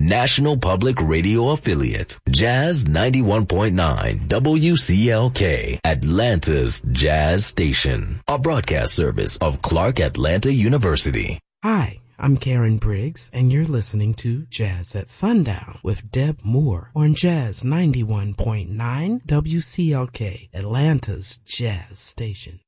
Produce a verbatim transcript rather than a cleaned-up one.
National Public Radio affiliate, Jazz ninety-one point nine W C L K, Atlanta's Jazz Station, a broadcast service of Clark Atlanta University. Hi, I'm Karen Briggs, and you're listening to Jazz at Sundown with Deb Moore on Jazz ninety-one point nine W C L K, Atlanta's Jazz Station.